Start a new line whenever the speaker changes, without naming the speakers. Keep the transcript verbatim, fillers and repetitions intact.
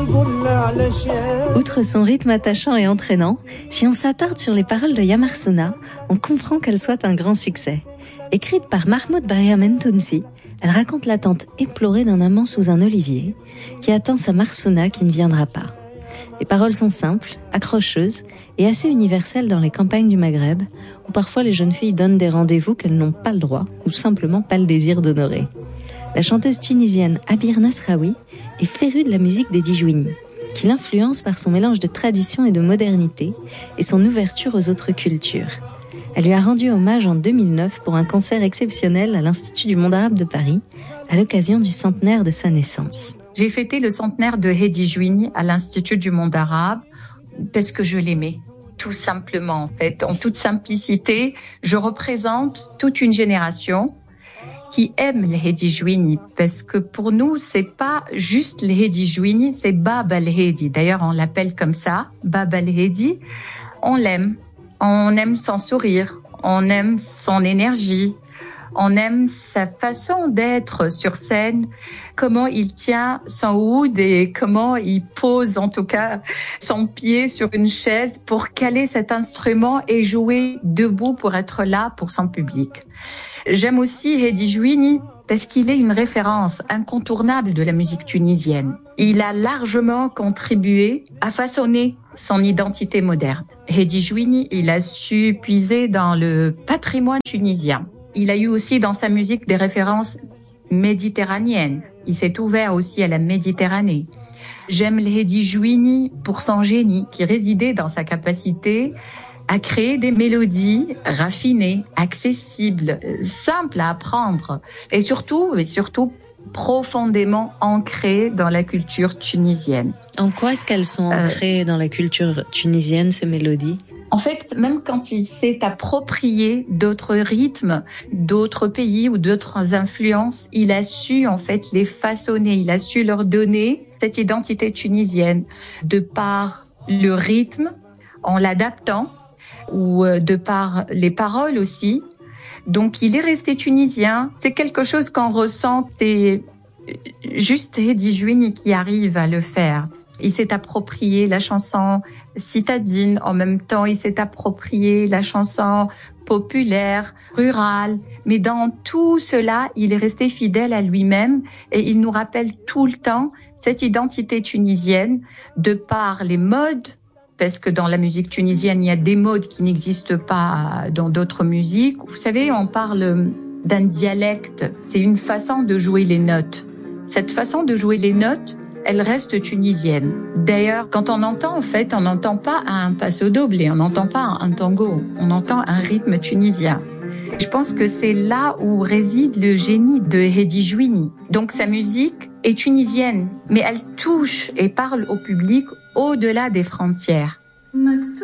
Outre son rythme attachant et entraînant, si on s'attarde sur les paroles de Ya Marsouana, on comprend qu'elle soit un grand succès. Écrite par Mahmoud Brahim Tounsi, elle raconte l'attente éplorée d'un amant sous un olivier qui attend sa Marsouna qui ne viendra pas. Les paroles sont simples, accrocheuses et assez universelles dans les campagnes du Maghreb, où parfois les jeunes filles donnent des rendez-vous qu'elles n'ont pas le droit ou simplement pas le désir d'honorer. La chanteuse tunisienne Abir Nasraoui est férue de la musique des Djouini, qui l'influence par son mélange de tradition et de modernité et son ouverture aux autres cultures. Elle lui a rendu hommage en deux mille neuf pour un concert exceptionnel à l'Institut du monde arabe de Paris, à l'occasion du centenaire de sa naissance.
J'ai fêté le centenaire de Hedi Jouini à l'Institut du monde arabe parce que je l'aimais, tout simplement. En fait, en toute simplicité, je représente toute une génération qui aime les Hedi Jouini, parce que pour nous, c'est pas juste les Hedi Jouini, c'est Bab al-Hedi. D'ailleurs, on l'appelle comme ça, Bab al-Hedi. On l'aime, on aime son sourire, on aime son énergie, on aime sa façon d'être sur scène, comment il tient son oud et comment il pose en tout cas son pied sur une chaise pour caler cet instrument et jouer debout pour être là pour son public. J'aime aussi Hedi Jouini parce qu'il est une référence incontournable de la musique tunisienne. Il a largement contribué à façonner son identité moderne. Hedi Jouini, il a su puiser dans le patrimoine tunisien. Il a eu aussi dans sa musique des références méditerranéennes. Il s'est ouvert aussi à la Méditerranée. J'aime Hedi Jouini pour son génie qui résidait dans sa capacité à créer des mélodies raffinées, accessibles, simples à apprendre et surtout, et surtout profondément ancrées dans la culture tunisienne.
En quoi est-ce qu'elles sont ancrées euh, dans la culture tunisienne, ces mélodies ?
En fait, même quand il s'est approprié d'autres rythmes, d'autres pays ou d'autres influences, il a su en fait les façonner, il a su leur donner cette identité tunisienne de par le rythme, en l'adaptant, ou de par les paroles aussi. Donc il est resté tunisien. C'est quelque chose qu'on ressent, c'est juste Hedi Jouini qui arrive à le faire. Il s'est approprié la chanson citadine, en même temps il s'est approprié la chanson populaire, rurale, mais dans tout cela, il est resté fidèle à lui-même et il nous rappelle tout le temps cette identité tunisienne de par les modes, parce que dans la musique tunisienne, il y a des modes qui n'existent pas dans d'autres musiques. Vous savez, on parle d'un dialecte, c'est une façon de jouer les notes. Cette façon de jouer les notes, elle reste tunisienne. D'ailleurs, quand on entend, en fait, on n'entend pas un passo doble, on n'entend pas un tango, on entend un rythme tunisien. Je pense que c'est là où réside le génie de Hedi Jouini. Donc sa musique est tunisienne, mais elle touche et parle au public au-delà des frontières.